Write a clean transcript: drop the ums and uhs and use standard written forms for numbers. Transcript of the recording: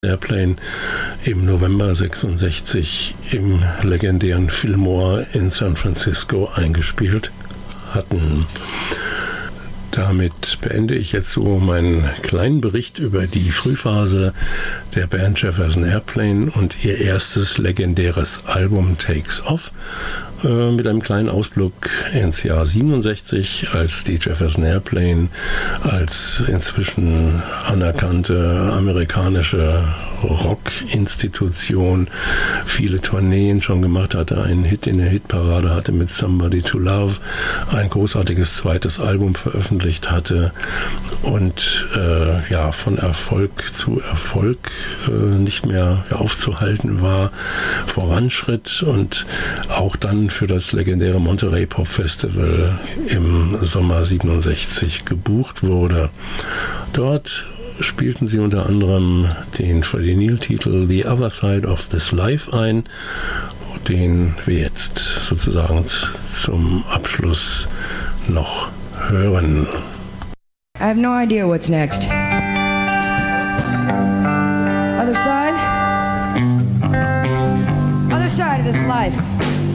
Airplane im November 66 im legendären Fillmore in San Francisco eingespielt hatten. Damit beende ich jetzt so meinen kleinen Bericht über die Frühphase der Band Jefferson Airplane und ihr erstes legendäres Album Takes Off mit einem kleinen Ausblick ins Jahr 67, als die Jefferson Airplane als inzwischen anerkannte amerikanische Rockinstitution viele Tourneen schon gemacht hatte, einen Hit in der Hitparade hatte mit Somebody to Love, ein großartiges zweites Album veröffentlicht hatte und von Erfolg zu Erfolg nicht mehr aufzuhalten war, voranschritt und auch dann für das legendäre Monterey Pop Festival im Sommer 67 gebucht wurde. Dort spielten sie unter anderem den Freddie Neal-Titel The Other Side of This Life ein, den wir jetzt sozusagen zum Abschluss noch hören. I have no idea what's next. Other side? Other side of this life.